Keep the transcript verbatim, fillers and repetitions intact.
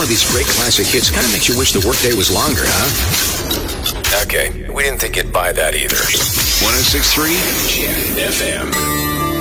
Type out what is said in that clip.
of these great classic hits kind of makes you wish the workday was longer, huh? Okay, we didn't think you'd buy that either. one oh six point three J F M.